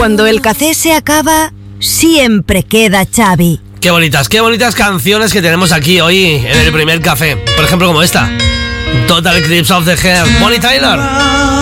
Cuando el café se acaba, siempre queda Xavi. Qué bonitas canciones que tenemos aquí hoy en el primer café. Por ejemplo, como esta. Total Eclipse of the Heart, Bonnie Tyler.